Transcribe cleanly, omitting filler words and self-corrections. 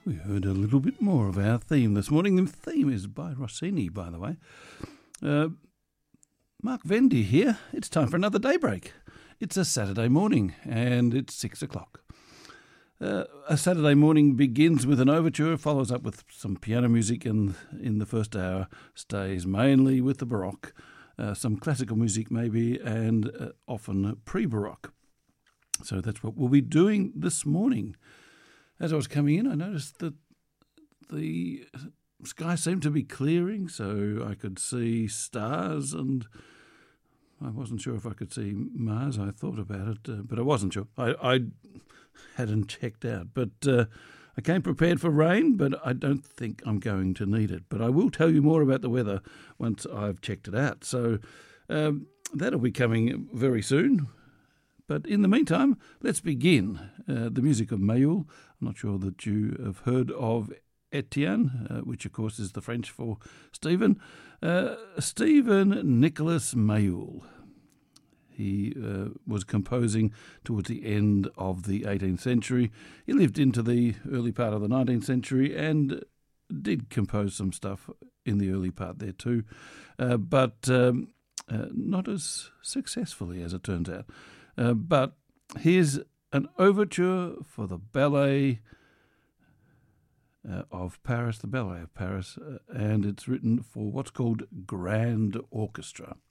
We heard a little bit more of our theme this morning. The theme is by Rossini, by the way. Mark Vendy here. It's time for another Daybreak. It's a Saturday morning and it's 6 o'clock. A Saturday morning begins with an overture, follows up with some piano music, and in the first hour stays mainly with the Baroque, some classical music maybe, and often pre-Baroque. So that's what we'll be doing this morning. As I was coming in, I noticed that the sky seemed to be clearing, so I could see stars, and I wasn't sure if I could see Mars. I thought about it, but I wasn't sure. I hadn't checked out. But I came prepared for rain, but I don't think I'm going to need it. But I will tell you more about the weather once I've checked it out. So that'll be coming very soon. But in the meantime, let's begin. The music of Mayul. I'm not sure that you have heard of Etienne, which of course is the French for Stephen. Stephen Nicholas Mayul. He was composing towards the end of the 18th century. He lived into the early part of the 19th century and did compose some stuff in the early part there too, but not as successfully as it turns out. But here's an overture for the ballet of Paris, and it's written for what's called grand orchestra.